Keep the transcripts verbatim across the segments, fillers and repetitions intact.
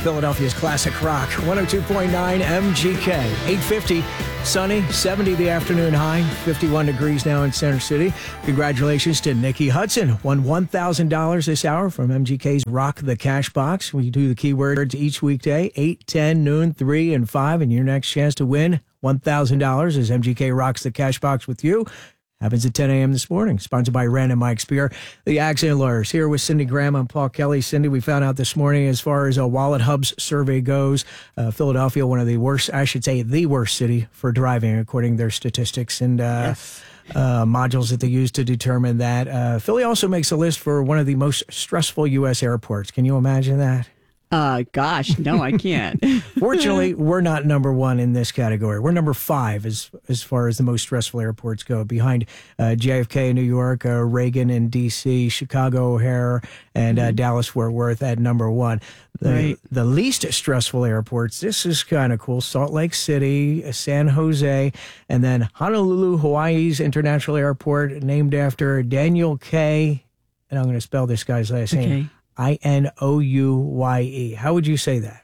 Philadelphia's classic rock. one oh two point nine M G K. eight fifty, sunny, seventy the afternoon high, fifty-one degrees now in Center City. Congratulations to Nikki Hudson. Won one thousand dollars this hour from M G K's Rock the Cash Box. We do the keywords each weekday, eight, ten, noon, three, and five. And your next chance to win one thousand dollars as M G K rocks the Cash Box with you. Happens at ten a.m. this morning. Sponsored by Rand and Mike Spear, the Accident Lawyers. Here with Cindy Graham and Paul Kelly. Cindy, we found out this morning as far as a Wallet Hub's survey goes, uh, Philadelphia, one of the worst, I should say the worst city for driving, according to their statistics and uh, yes. uh, modules that they use to determine that. Uh, Philly also makes a list for one of the most stressful U S airports. Can you imagine that? Uh, gosh, no, I can't. Fortunately, we're not number one in this category. We're number five as as far as the most stressful airports go, behind uh, J F K in New York, uh, Reagan in D C, Chicago O'Hare, and uh, Dallas Fort Worth at number one. The, right. the least stressful airports, this is kind of cool, Salt Lake City, San Jose, and then Honolulu, Hawaii's International Airport, named after Daniel K. And I'm going to spell this guy's last okay. name. I N O U Y E. How would you say that?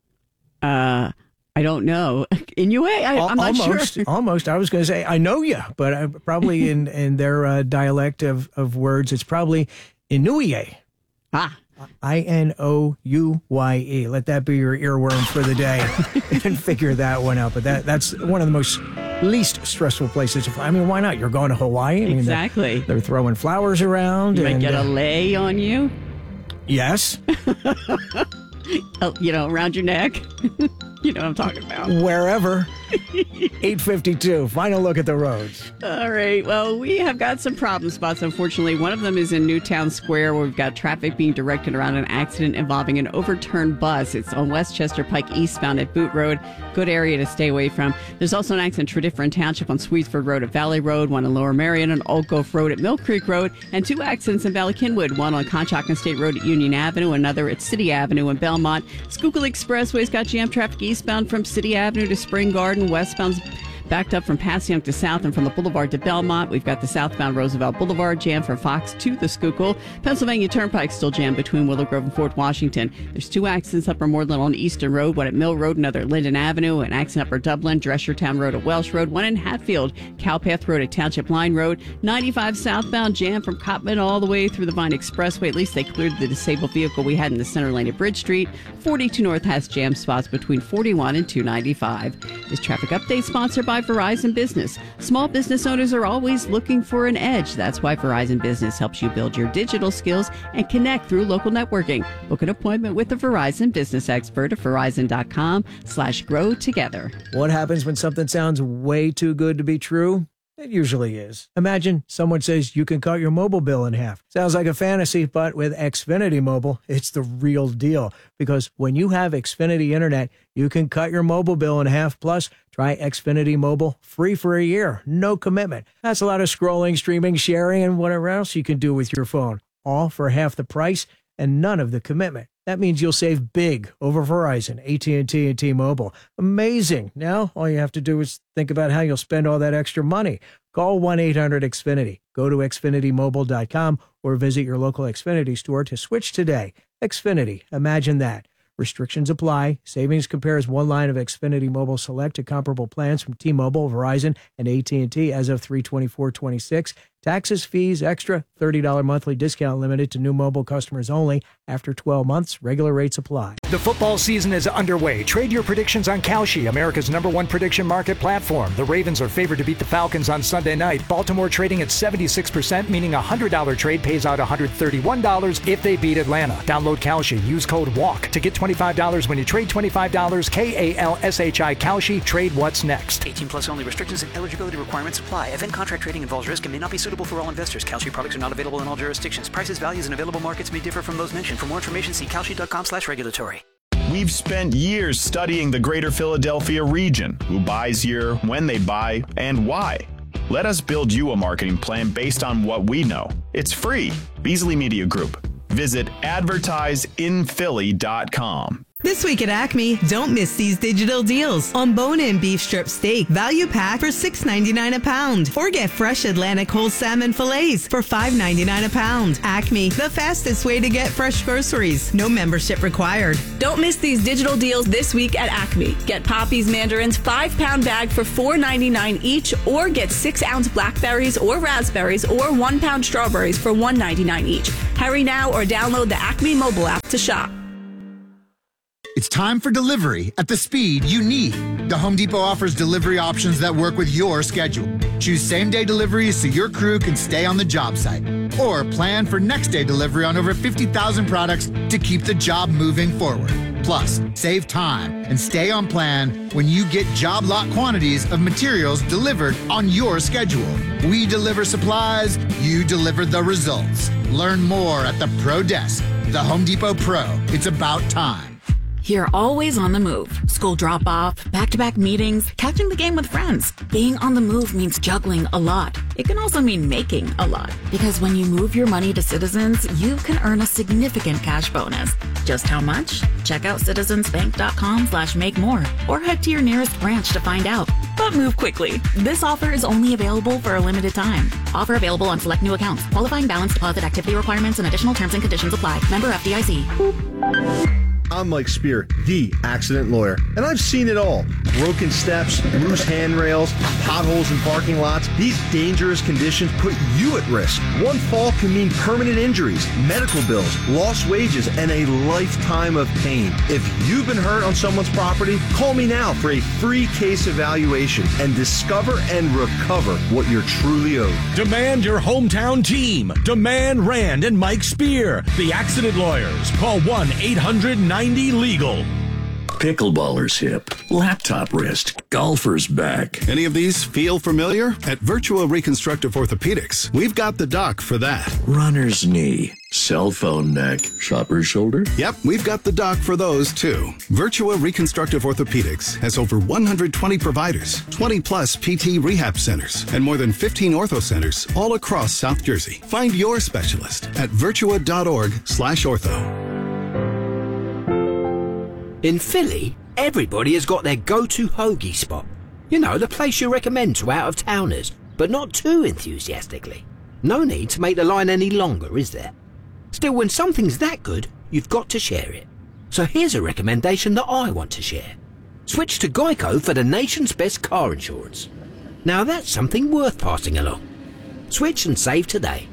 Uh, I don't know. Inuit? I, I'm not almost, sure. Almost. I was going to say, I know you, but I, probably in, in their uh, dialect of, of words, it's probably Inuit. Ah. I N O U Y E. Let that be your earworm for the day and figure that one out. But that that's one of the most least stressful places to fly. I mean, why not? You're going to Hawaii. I mean, exactly. They're, they're throwing flowers around. You and, might get uh, a lei on you. Yes. Oh, you know, around your neck. You know what I'm talking about. Wherever. eight fifty-two. Final look at the roads. All right. Well, we have got some problem spots, unfortunately. One of them is in Newtown Square, where we've got traffic being directed around an accident involving an overturned bus. It's on Westchester Pike eastbound at Boot Road. Good area to stay away from. There's also an accident in Tredyffrin Township on Sweetsford Road at Valley Road, one in Lower Marion on Old Gulf Road at Mill Creek Road, and two accidents in Valley Kinwood, one on Conshohocken State Road at Union Avenue, another at City Avenue in Belmont. Schuylkill Expressway's got jam traffic eastbound from City Avenue to Spring Garden, westbound's backed up from Passyunk to South and from the Boulevard to Belmont. We've got the southbound Roosevelt Boulevard jam from Fox to the Schuylkill. Pennsylvania Turnpike still jammed between Willow Grove and Fort Washington. There's two accidents upper Moreland on Eastern Road, one at Mill Road, another at Linden Avenue, an accident upper Dublin, Dreshertown Road at Welsh Road, one in Hatfield, Cowpath Road at Township Line Road, ninety-five southbound jam from Cotman all the way through the Vine Expressway. At least they cleared the disabled vehicle we had in the center lane at Bridge Street. forty-two North has jam spots between forty-one and two ninety-five. This traffic update sponsored by Verizon Business. Small business owners are always looking for an edge. That's why Verizon Business helps you build your digital skills and connect through local networking. Book an appointment with the Verizon Business Expert at Verizon.com slash grow together. What happens when something sounds way too good to be true? It usually is. Imagine someone says you can cut your mobile bill in half. Sounds like a fantasy, but with Xfinity Mobile, it's the real deal. Because when you have Xfinity Internet, you can cut your mobile bill in half. Plus, try Xfinity Mobile free for a year. No commitment. That's a lot of scrolling, streaming, sharing, and whatever else you can do with your phone. All for half the price and none of the commitment. That means you'll save big over Verizon, A T and T, and T-Mobile. Amazing. Now, all you have to do is think about how you'll spend all that extra money. Call one eight hundred X Finity. Go to Xfinity Mobile dot com or visit your local Xfinity store to switch today. Xfinity. Imagine that. Restrictions apply. Savings compares one line of Xfinity Mobile Select to comparable plans from T-Mobile, Verizon, and A T and T as of three twenty-four twenty-six. Taxes, fees, extra, thirty dollars monthly discount limited to new mobile customers only. After twelve months, regular rates apply. The football season is underway. Trade your predictions on Kalshi, America's number one prediction market platform. The Ravens are favored to beat the Falcons on Sunday night. Baltimore trading at seventy-six percent, meaning a one hundred dollars trade pays out one hundred thirty-one dollars if they beat Atlanta. Download Kalshi. Use code WALK to get twenty-five dollars when you trade twenty-five dollars. K A L S H I Kalshi. Trade what's next. eighteen plus only. Restrictions and eligibility requirements apply. Event contract trading involves risk and may not be suitable for all investors. Kalshi products are not available in all jurisdictions. Prices, values, and available markets may differ from those mentioned. For more information, see Kalshi.com slash regulatory. We've spent years studying the greater Philadelphia region, who buys here, when they buy, and why. Let us build you a marketing plan based on what we know. It's free. Beasley Media Group. Visit advertise in philly dot com. This week at Acme, don't miss these digital deals on bone-in beef strip steak value pack for six ninety-nine a pound, or get fresh Atlantic whole salmon fillets for five ninety-nine a pound. Acme, the fastest way to get fresh groceries. No membership required. Don't miss these digital deals this week at Acme. Get Poppy's mandarins five pound bag for four ninety-nine each, or get six ounce blackberries or raspberries or one pound strawberries for one ninety-nine each. Hurry now or download the Acme mobile app to shop. It's time for delivery at the speed you need. The Home Depot offers delivery options that work with your schedule. Choose same-day deliveries so your crew can stay on the job site. Or plan for next-day delivery on over fifty thousand products to keep the job moving forward. Plus, save time and stay on plan when you get job lot quantities of materials delivered on your schedule. We deliver supplies, you deliver the results. Learn more at the Pro Desk. The Home Depot Pro. It's about time. You're always on the move. School drop-off, back-to-back meetings, catching the game with friends. Being on the move means juggling a lot. It can also mean making a lot. Because when you move your money to Citizens, you can earn a significant cash bonus. Just how much? Check out citizensbank.com slash make more or head to your nearest branch to find out. But move quickly. This offer is only available for a limited time. Offer available on select new accounts. Qualifying balance deposit activity requirements and additional terms and conditions apply. Member F D I C. I'm Mike Spear, the accident lawyer, and I've seen it all. Broken steps, loose handrails, potholes in parking lots. These dangerous conditions put you at risk. One fall can mean permanent injuries, medical bills, lost wages, and a lifetime of pain. If you've been hurt on someone's property, call me now for a free case evaluation and discover and recover what you're truly owed. Demand your hometown team. Demand Rand and Mike Spear, the accident lawyers. Call one eight hundred ninety legal. Pickleballer's hip, laptop wrist, golfer's back. Any of these feel familiar? At Virtua Reconstructive Orthopedics, we've got the doc for that. Runner's knee, cell phone neck, shopper's shoulder. Yep, we've got the doc for those too. Virtua Reconstructive Orthopedics has over one hundred twenty providers, twenty plus P T rehab centers, and more than fifteen ortho centers all across South Jersey. Find your specialist at virtua.org slash ortho. In Philly, everybody has got their go-to hoagie spot. You know, the place you recommend to out-of-towners, but not too enthusiastically. No need to make the line any longer, is there? Still, when something's that good, you've got to share it. So here's a recommendation that I want to share. Switch to Geico for the nation's best car insurance. Now that's something worth passing along. Switch and save today.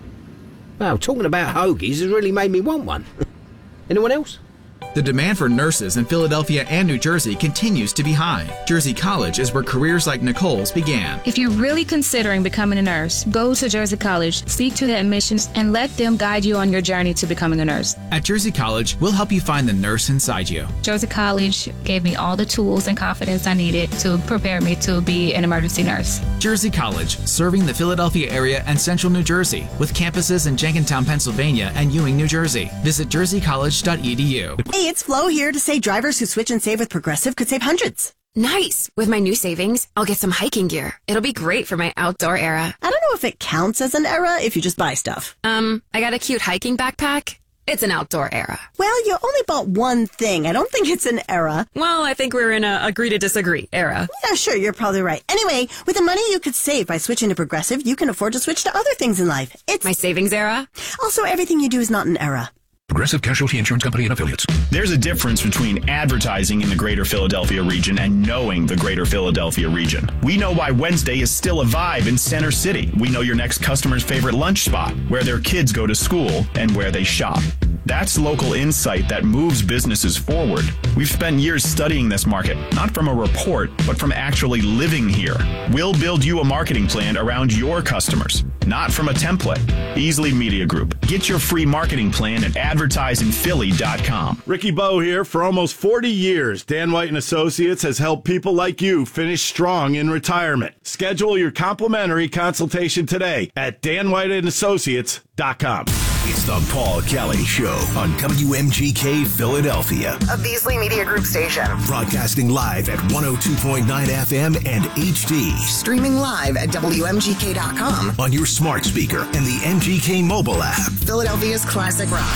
Well, talking about hoagies has really made me want one. Anyone else? The demand for nurses in Philadelphia and New Jersey continues to be high. Jersey College is where careers like Nicole's began. If you're really considering becoming a nurse, go to Jersey College, speak to the admissions, and let them guide you on your journey to becoming a nurse. At Jersey College, we'll help you find the nurse inside you. Jersey College gave me all the tools and confidence I needed to prepare me to be an emergency nurse. Jersey College, serving the Philadelphia area and central New Jersey, with campuses in Jenkintown, Pennsylvania, and Ewing, New Jersey. Visit jersey college dot e d u. Hey, it's Flo here to say drivers who switch and save with Progressive could save hundreds. Nice. With my new savings, I'll get some hiking gear. It'll be great for my outdoor era. I don't know if it counts as an era if you just buy stuff. Um, I got a cute hiking backpack. It's an outdoor era. Well, you only bought one thing. I don't think it's an era. Well, I think we're in a agree to disagree era. Yeah, sure, you're probably right. Anyway, with the money you could save by switching to Progressive, you can afford to switch to other things in life. It's my savings era. Also, everything you do is not an era. Progressive Casualty Insurance Company and Affiliates. There's a difference between advertising in the greater Philadelphia region and knowing the greater Philadelphia region. We know why Wednesday is still a vibe in Center City. We know your next customer's favorite lunch spot, where their kids go to school, and where they shop. That's local insight that moves businesses forward. We've spent years studying this market, not from a report, but from actually living here. We'll build you a marketing plan around your customers, not from a template. Easley Media Group. Get your free marketing plan at advertising philly dot com. Ricky Bowe here. For almost forty years, Dan White and Associates has helped people like you finish strong in retirement. Schedule your complimentary consultation today at dan white and associates dot com. It's the Paul Kelly Show on W M G K Philadelphia, a Beasley Media Group station. Broadcasting live at one oh two point nine F M and H D. Streaming live at W M G K dot com. On your smart speaker and the M G K mobile app. Philadelphia's classic rock.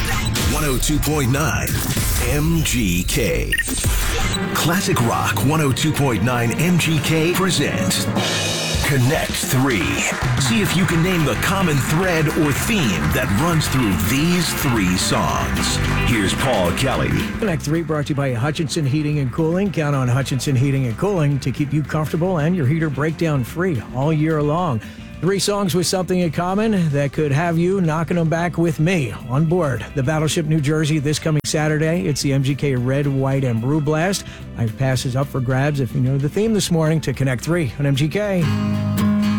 one oh two point nine M G K. Classic Rock one oh two point nine M G K presents Connect three. See if you can name the common thread or theme that runs through these three songs. Here's Paul Kelly. Connect three brought to you by Hutchinson Heating and Cooling. Count on Hutchinson Heating and Cooling to keep you comfortable and your heater breakdown free all year long. Three songs with something in common that could have you knocking them back with me on board the Battleship New Jersey this coming Saturday. It's the M G K Red, White, and Blue Blast. Five passes up for grabs if you know the theme this morning to Connect three on M G K.